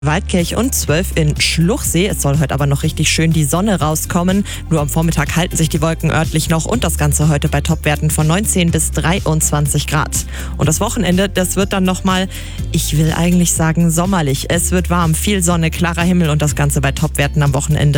Waldkirch und 12 in Schluchsee. Es soll heute aber noch richtig schön die Sonne rauskommen. Nur am Vormittag halten sich die Wolken örtlich noch und das Ganze heute bei Topwerten von 19 bis 23 Grad. Und das Wochenende, das wird dann nochmal, ich will eigentlich sagen sommerlich. Es wird warm, viel Sonne, klarer Himmel und das Ganze bei Topwerten am Wochenende.